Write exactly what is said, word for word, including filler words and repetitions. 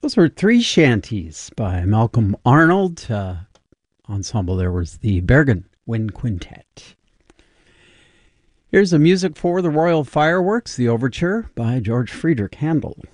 Those were three shanties by Malcolm Arnold. Uh, ensemble there was the Bergen Wind Quintet. Here's the music for the Royal Fireworks, the overture by George Friedrich Handel.